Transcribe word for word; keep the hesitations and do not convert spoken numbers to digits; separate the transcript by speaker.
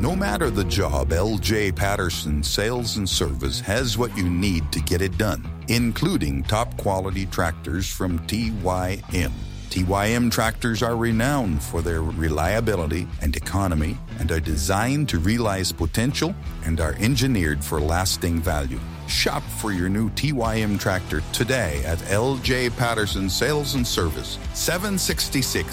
Speaker 1: No matter the job, L J Patterson Sales and Service has what you need to get it done, including top-quality tractors from T Y M. T Y M tractors are renowned for their reliability and economy and are designed to realize potential and are engineered for lasting value. Shop for your new T Y M tractor today at L J Patterson Sales and Service, seven sixty-six